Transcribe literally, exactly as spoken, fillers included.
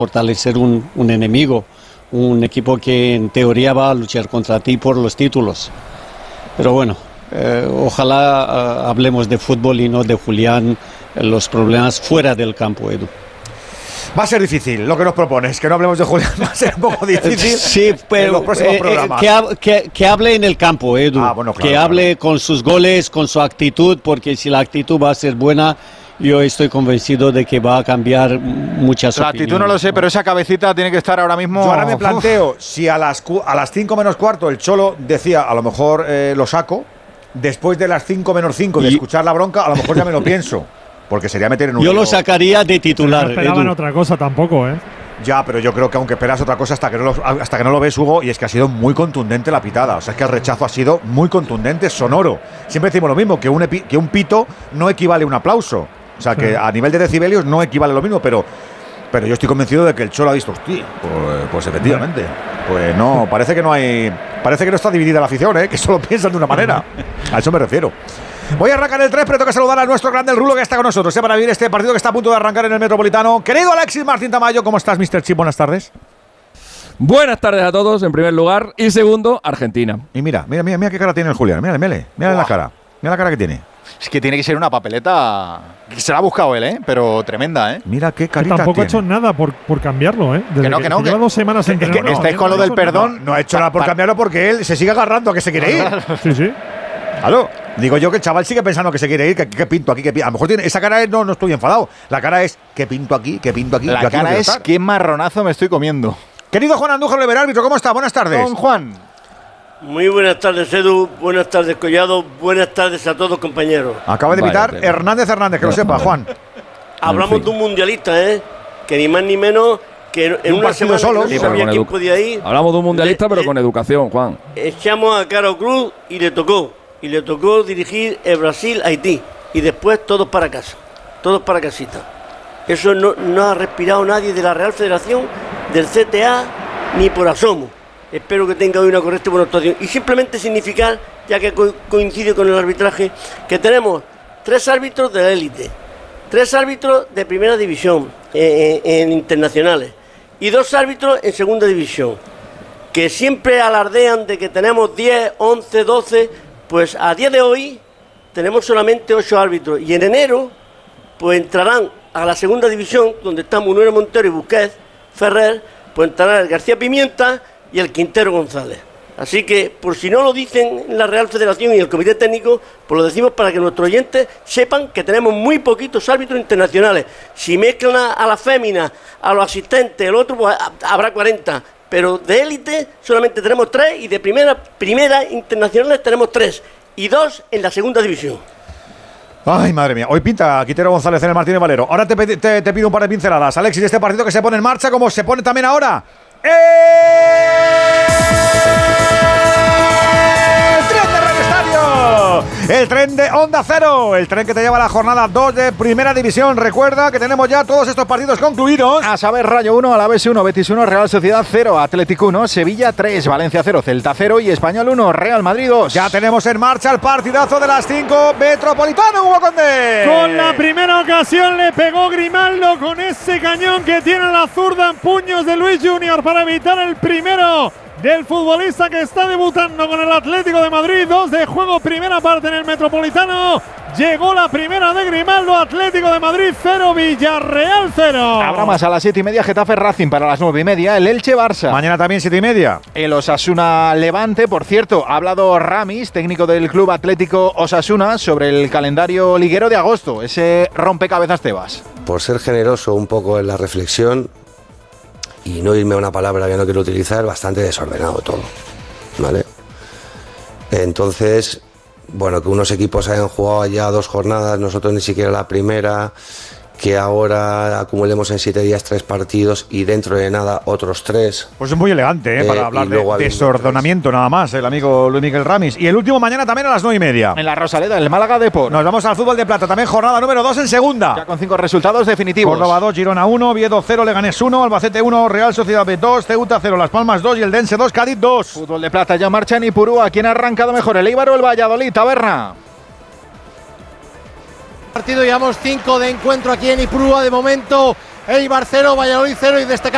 fortalecer un, un enemigo, un equipo que en teoría va a luchar contra ti por los títulos. Pero bueno, eh, ojalá uh, hablemos de fútbol y no de Julián, eh, los problemas fuera del campo, Edu. Va a ser difícil lo que nos propones, que no hablemos de Julián, va a ser un poco difícil. Sí, pero en los próximos eh, programas. Que, hab, que, que hable en el campo, Edu. Ah, bueno, claro, que claro. hable con sus goles, con su actitud, porque si la actitud va a ser buena, yo estoy convencido de que va a cambiar muchas La opiniones. actitud no lo sé, pero esa cabecita tiene que estar ahora mismo. Yo ahora me planteo, si a las, a las cinco menos cuarto el Cholo decía, a lo mejor eh, lo saco, después de las cinco menos cinco de Y- escuchar la bronca, a lo mejor ya me lo pienso. Porque sería meter en un Yo lío. lo sacaría de titular, No esperaban Edu. otra cosa tampoco, ¿eh? Ya, pero yo creo que aunque esperas otra cosa hasta que no lo, hasta que no lo ves, Hugo, y es que ha sido muy contundente la pitada. O sea, es que el rechazo ha sido muy contundente, sonoro. Siempre decimos lo mismo, que un, epi, que un pito no equivale a un aplauso. O sea, que Sí. a nivel de decibelios no equivale lo mismo, pero, pero yo estoy convencido de que el Cholo ha visto, hostia, pues, pues efectivamente. Pues no, parece que no hay. Parece que no está dividida la afición, ¿eh? Que solo piensan de una manera. A eso me refiero. Voy a arrancar el tres, pero tengo que saludar a nuestro grande el Rulo que está con nosotros, ¿eh? Para vivir este partido que está a punto de arrancar en el Metropolitano. Querido Alexis Martín Tamayo, ¿cómo estás, mister Chip? Buenas tardes. Buenas tardes a todos, en primer lugar. Y segundo, Argentina. Y mira, mira, mira, mira qué cara tiene el Julián. Mírale, mírale, mírale la cara. Mira la cara que tiene. Es que tiene que ser una papeleta. Que se la ha buscado él, ¿eh? Pero tremenda, ¿eh? Mira qué Que carita tampoco ha tiene. hecho nada por, por cambiarlo, ¿eh? Desde Que no, que no, lleva que- dos semanas que- que entrenando. estáis con lo no ha del hecho perdón. nada. No ha hecho nada por Pa- cambiarlo porque él se sigue agarrando a que se quiere ir. Sí, sí. Claro. Digo yo que el chaval sigue pensando que se quiere ir, que, que pinto aquí, que pinto. A lo mejor tiene, esa cara es no, no estoy enfadado. La cara es que pinto aquí, que pinto aquí. La yo aquí no cara quiero es estar. qué marronazo me estoy comiendo. Querido Juan Andújar Oliver, árbitro, ¿cómo está? Buenas tardes. Don Juan. Muy buenas tardes, Edu. Buenas tardes, Collado. Buenas tardes a todos, compañeros. Acaba de Vaya pitar tela. Hernández Hernández, que lo sepa, Juan. Hablamos fin. de un mundialista, ¿eh? Que ni más ni menos que en, en Un una partido semana solo. que Sí, no pero sabía con quién edu- podía ir. Hablamos de un mundialista, Le- pero le- con educación, Juan. Echamos a Caro Cruz y le tocó. Y le tocó dirigir el Brasil-Haití. Y después todos para casa. Todos para casita. Eso no, no ha respirado nadie de la Real Federación, del C T A, ni por asomo. Espero que tenga hoy una correcta y buena actuación. Y simplemente significar, ya que co- coincide con el arbitraje, que tenemos tres árbitros de la élite, tres árbitros de primera división eh, eh, en internacionales y dos árbitros en segunda división, que siempre alardean de que tenemos diez, once, doce, pues a día de hoy tenemos solamente ocho árbitros y en enero pues entrarán a la segunda división, donde están Munero Montero y Busquets Ferrer, pues entrarán el García Pimienta y el Quintero González. Así que, por si no lo dicen en la Real Federación y el Comité Técnico, pues lo decimos para que nuestros oyentes sepan que tenemos muy poquitos árbitros internacionales. Si mezclan a, a las féminas, a los asistentes, el otro, pues a- habrá cuarenta. Pero de élite solamente tenemos tres y de primera, primera internacionales tenemos tres y dos en la segunda división. Ay, madre mía. Hoy pinta Quintero González en el Martínez Valero. Ahora te, pedi- te, te pido un par de pinceladas, Alexis, de este partido que se pone en marcha, como se pone también ahora. ¡El tren de Radio Estadio! El tren de Onda Cero, el tren que te lleva a la jornada dos de Primera División. Recuerda que tenemos ya todos estos partidos concluidos. A saber, Rayo uno, Alavés uno, Betis uno, Real Sociedad cero, Atlético uno, Sevilla tres, Valencia cero, Celta cero y Español uno, Real Madrid dos. Ya tenemos en marcha el partidazo de las cinco, Metropolitano, Hugo Condé. Con la primera ocasión le pegó Grimaldo con ese cañón que tiene la zurda en puños de Luis Junior para evitar el primero del futbolista que está debutando con el Atlético de Madrid. Dos de juego, primera parte en el Metropolitano. Llegó la primera de Grimaldo, Atlético de Madrid cero, Villarreal cero. Habrá más a las siete y media, Getafe Racing para las nueve y media, el Elche Barça. Mañana también siete y media. El Osasuna Levante, por cierto, ha hablado Ramis, técnico del Club Atlético Osasuna, sobre el calendario liguero de agosto, ese rompecabezas Tebas. Por ser generoso un poco en la reflexión y no irme a una palabra que no quiero utilizar, bastante desordenado todo, ¿vale? Entonces, bueno, que unos equipos hayan jugado ya dos jornadas, nosotros ni siquiera la primera, que ahora acumulemos en siete días tres partidos y dentro de nada otros tres. Pues es muy elegante, ¿eh? Eh, Para y hablar de luego habiendo desordenamiento nada más, el amigo Luis Miguel Ramis. Y el último mañana también a las nueve y media. En la Rosaleda, el Málaga Depor. Nos vamos al fútbol de plata, también jornada número dos en segunda. Ya con cinco resultados definitivos. Córdoba dos, Girona uno, Oviedo cero, Leganés uno, Albacete uno, Real Sociedad B dos, Ceuta cero, Las Palmas dos y el Dense dos, Cádiz dos. Fútbol de plata ya marcha en Ipurúa. ¿Quién ha arrancado mejor, el Eibar o el Valladolid? Taberna. Partido, llevamos cinco de encuentro aquí en Ipurúa de momento. Eibar cero, Valladolid cero y destacamos